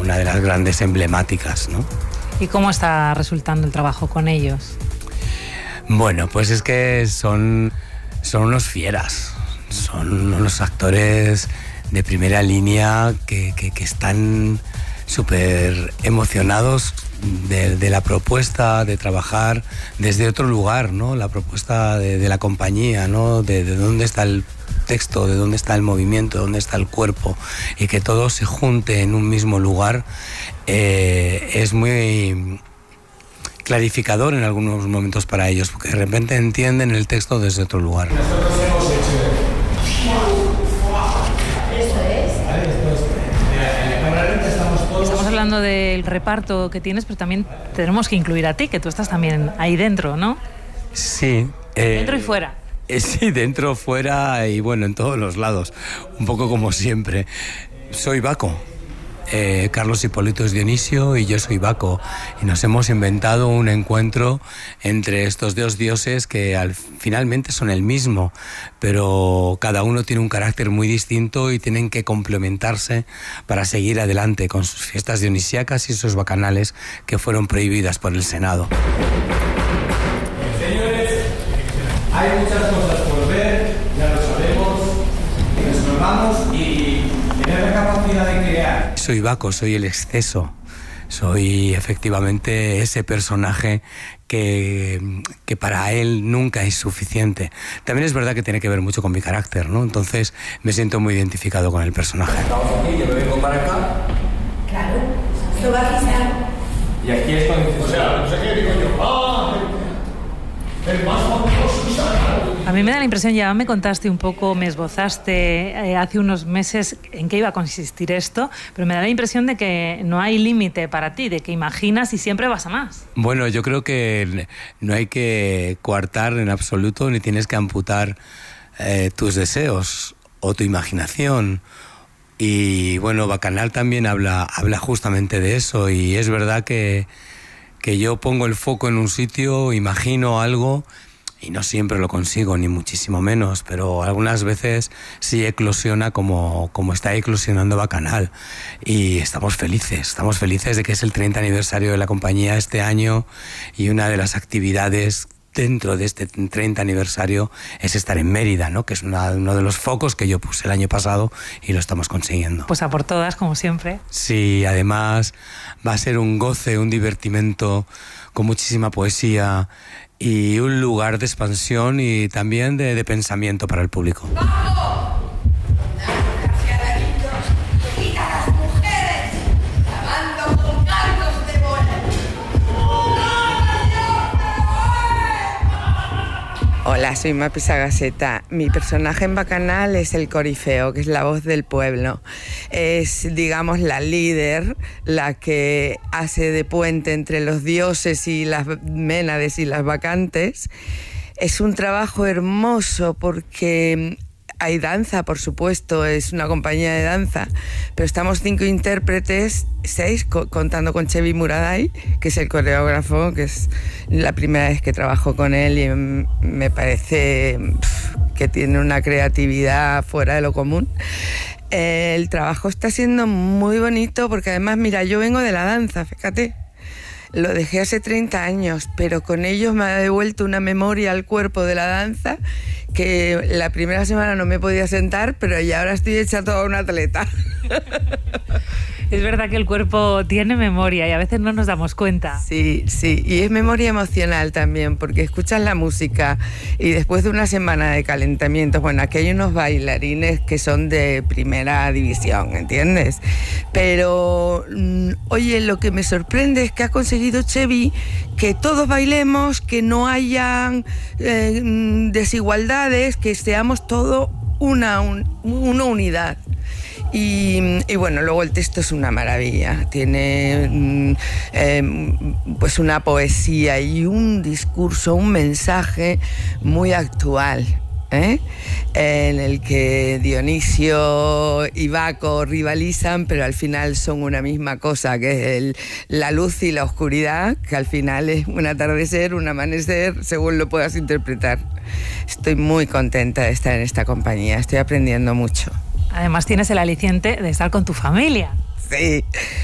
una de las grandes emblemáticas, ¿no? ¿Y cómo está resultando el trabajo con ellos? Bueno, pues es que son unos fieras, son unos actores de primera línea que están súper emocionados de la propuesta de trabajar desde otro lugar, ¿no? La propuesta de la compañía, ¿no? De dónde está el texto, de dónde está el movimiento, de dónde está el cuerpo, y que todo se junte en un mismo lugar es muy clarificador en algunos momentos para ellos, porque de repente entienden el texto desde otro lugar. Nosotros hemos hecho... Estamos hablando del reparto que tienes, pero también tenemos que incluir a ti, que tú estás también ahí dentro, ¿no? Sí. Dentro y fuera. Sí, dentro, fuera y bueno, en todos los lados. Un poco como siempre. Soy Baco. Carlos Hipólito es Dionisio y yo soy Baco. Y nos hemos inventado un encuentro entre estos dos dioses que finalmente son el mismo, pero cada uno tiene un carácter muy distinto y tienen que complementarse para seguir adelante con sus fiestas dionisíacas y sus bacanales que fueron prohibidas por el Senado. Señores, hay muchas cosas por ver, ya lo sabemos, y nos vamos y tener la capacidad de crear. Soy Baco, soy el exceso, soy efectivamente ese personaje que para él nunca es suficiente. También es verdad que tiene que ver mucho con mi carácter, ¿no? Entonces me siento muy identificado con el personaje. Estamos aquí, yo me vengo para acá. Claro, lo va a avisar. Y aquí es cuando dices, o sea, no sé qué digo yo. ¡Ah! El más famoso y sagrado. A mí me da la impresión, ya me contaste un poco, me esbozaste hace unos meses en qué iba a consistir esto, pero me da la impresión de que no hay límite para ti, de que imaginas y siempre vas a más. Bueno, yo creo que no hay que coartar en absoluto, ni tienes que amputar tus deseos o tu imaginación. Y bueno, Bacanal también habla justamente de eso, y es verdad que yo pongo el foco en un sitio, imagino algo y no siempre lo consigo, ni muchísimo menos, pero algunas veces sí eclosiona como está eclosionando Bacanal, y estamos felices de que es el 30 aniversario de la compañía este año, y una de las actividades dentro de este 30 aniversario es estar en Mérida, ¿no? Que es uno de los focos que yo puse el año pasado y lo estamos consiguiendo. Pues a por todas, como siempre. Sí, además va a ser un goce, un divertimento con muchísima poesía y un lugar de expansión y también de pensamiento para el público. ¡Vamos! ¡Quita a las mujeres! ¡Lavando con cargos de bola! Hola, soy Mapi Sagaceta. Mi personaje en Bacanal es el corifeo, que es la voz del pueblo. Es, digamos, la líder, la que hace de puente entre los dioses y las ménades y las bacantes. Es un trabajo hermoso porque hay danza, por supuesto, es una compañía de danza, pero estamos 5 intérpretes, 6 contando con Chevy Muraday, que es el coreógrafo, que es la primera vez que trabajo con él y me parece que tiene una creatividad fuera de lo común. El trabajo está siendo muy bonito porque además, mira, yo vengo de la danza, fíjate. Lo dejé hace 30 años, pero con ellos me ha devuelto una memoria al cuerpo de la danza que la primera semana no me podía sentar, pero ya ahora estoy hecha toda una atleta. Es verdad que el cuerpo tiene memoria y a veces no nos damos cuenta. Sí, sí, y es memoria emocional también, porque escuchas la música y después de una semana de calentamientos, bueno, aquí hay unos bailarines que son de primera división, ¿entiendes? Pero, oye, lo que me sorprende es que ha conseguido Chevy que todos bailemos, que no hayan desigualdades, que seamos todo una unidad. Y bueno, luego el texto es una maravilla, tiene pues una poesía y un discurso, un mensaje muy actual, en el que Dionisio y Baco rivalizan, pero al final son una misma cosa, que es la luz y la oscuridad, que al final es un atardecer, un amanecer, según lo puedas interpretar. Estoy muy contenta de estar en esta compañía, estoy aprendiendo mucho. Además tienes el aliciente de estar con tu familia. Sí.